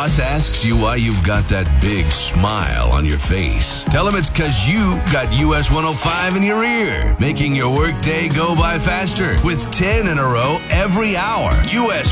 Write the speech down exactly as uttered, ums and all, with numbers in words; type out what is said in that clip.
boss asks you why you've got that big smile on your face, tell him it's because you got U S one oh five in your ear, making your workday go by faster with ten in a row every hour. U S